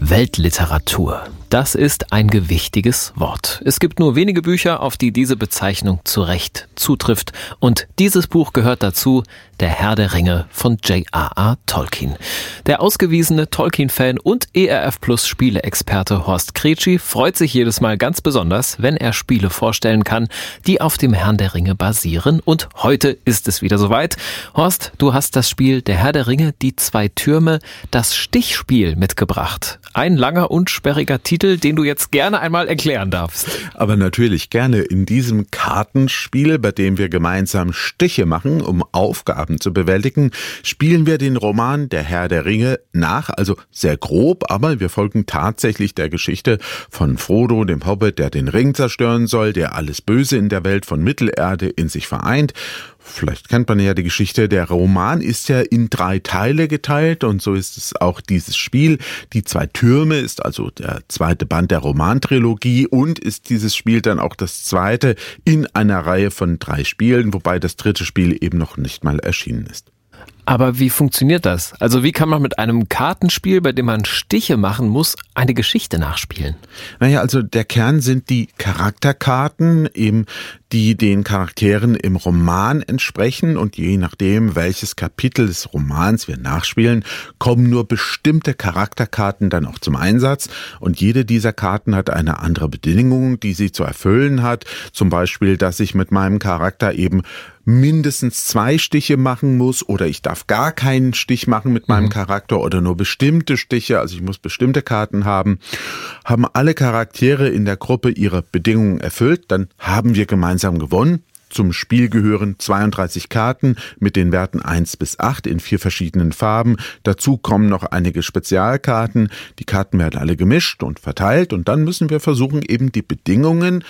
Weltliteratur. Das ist ein gewichtiges Wort. Es gibt nur wenige Bücher, auf die diese Bezeichnung zu Recht zutrifft. Und dieses Buch gehört dazu, Der Herr der Ringe von J.R.R. Tolkien. Der ausgewiesene Tolkien-Fan und ERF+-Spieleexperte Horst Kretschi freut sich jedes Mal ganz besonders, wenn er Spiele vorstellen kann, die auf dem Herrn der Ringe basieren. Und heute ist es wieder soweit. Horst, du hast das Spiel Der Herr der Ringe, die zwei Türme, das Stichspiel mitgebracht. Ein langer und sperriger Titel, den du jetzt gerne einmal erklären darfst. Aber natürlich gerne. In diesem Kartenspiel, bei dem wir gemeinsam Stiche machen, um Aufgaben zu bewältigen, spielen wir den Roman Der Herr der Ringe nach, also sehr grob, aber wir folgen tatsächlich der Geschichte von Frodo, dem Hobbit, der den Ring zerstören soll, der alles Böse in der Welt von Mittelerde in sich vereint. Vielleicht kennt man ja die Geschichte, der Roman ist ja in 3 Teile geteilt und so ist es auch dieses Spiel. Die zwei Türme ist also der zweite Band der Romantrilogie und ist dieses Spiel dann auch das zweite in einer Reihe von 3 Spielen, wobei das dritte Spiel eben noch nicht mal erschienen ist. Aber wie funktioniert das? Also wie kann man mit einem Kartenspiel, bei dem man Stiche machen muss, eine Geschichte nachspielen? Naja, also der Kern sind die Charakterkarten, eben die den Charakteren im Roman entsprechen und je nachdem, welches Kapitel des Romans wir nachspielen, kommen nur bestimmte Charakterkarten dann auch zum Einsatz und jede dieser Karten hat eine andere Bedingung, die sie zu erfüllen hat. Zum Beispiel, dass ich mit meinem Charakter eben mindestens 2 Stiche machen muss oder ich darf gar keinen Stich machen mit meinem Charakter oder nur bestimmte Stiche, also ich muss bestimmte Karten haben. Haben alle Charaktere in der Gruppe ihre Bedingungen erfüllt, dann haben wir gemeinsam gewonnen. Zum Spiel gehören 32 Karten mit den Werten 1 bis 8 in 4 verschiedenen Farben. Dazu kommen noch einige Spezialkarten. Die Karten werden alle gemischt und verteilt und dann müssen wir versuchen, eben die Bedingungen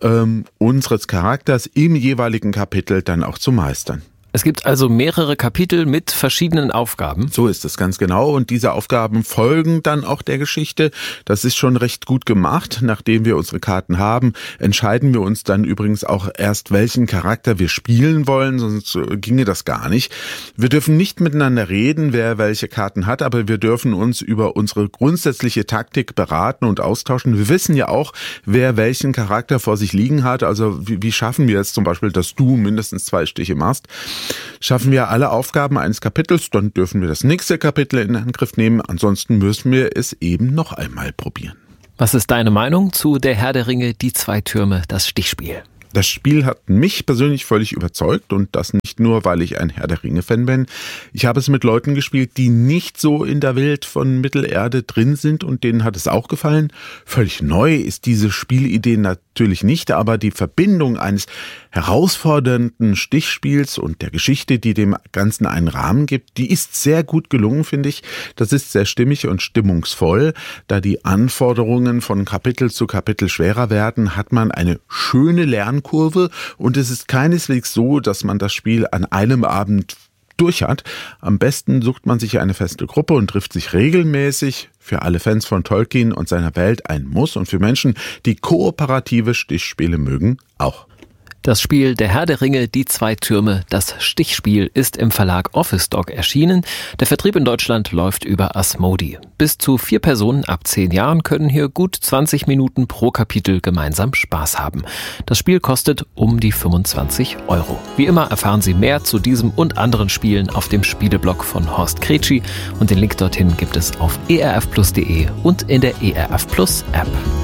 unseres Charakters im jeweiligen Kapitel dann auch zu meistern. Es gibt also mehrere Kapitel mit verschiedenen Aufgaben. So ist es ganz genau und diese Aufgaben folgen dann auch der Geschichte. Das ist schon recht gut gemacht. Nachdem wir unsere Karten haben, entscheiden wir uns dann übrigens auch erst, welchen Charakter wir spielen wollen, sonst ginge das gar nicht. Wir dürfen nicht miteinander reden, wer welche Karten hat, aber wir dürfen uns über unsere grundsätzliche Taktik beraten und austauschen. Wir wissen ja auch, wer welchen Charakter vor sich liegen hat. Also wie schaffen wir es zum Beispiel, dass du mindestens 2 Stiche machst? Schaffen wir alle Aufgaben eines Kapitels, dann dürfen wir das nächste Kapitel in Angriff nehmen. Ansonsten müssen wir es eben noch einmal probieren. Was ist deine Meinung zu Der Herr der Ringe, die zwei Türme, das Stichspiel? Das Spiel hat mich persönlich völlig überzeugt und das nicht nur, weil ich ein Herr der Ringe-Fan bin. Ich habe es mit Leuten gespielt, die nicht so in der Welt von Mittelerde drin sind und denen hat es auch gefallen. Völlig neu ist diese Spielidee natürlich nicht, aber die Verbindung eines herausfordernden Stichspiels und der Geschichte, die dem Ganzen einen Rahmen gibt, die ist sehr gut gelungen, finde ich. Das ist sehr stimmig und stimmungsvoll. Da die Anforderungen von Kapitel zu Kapitel schwerer werden, hat man eine schöne Lernkurve und es ist keineswegs so, dass man das Spiel an einem Abend durch hat. Am besten sucht man sich eine feste Gruppe und trifft sich regelmäßig. Für alle Fans von Tolkien und seiner Welt ein Muss und für Menschen, die kooperative Stichspiele mögen, auch. Das Spiel Der Herr der Ringe, die zwei Türme, das Stichspiel ist im Verlag Office Dog erschienen. Der Vertrieb in Deutschland läuft über Asmodee. Bis zu 4 Personen ab 10 Jahren können hier gut 20 Minuten pro Kapitel gemeinsam Spaß haben. Das Spiel kostet um die 25 €. Wie immer erfahren Sie mehr zu diesem und anderen Spielen auf dem Spieleblog von Horst Kretschi und den Link dorthin gibt es auf erfplus.de und in der ERF Plus App.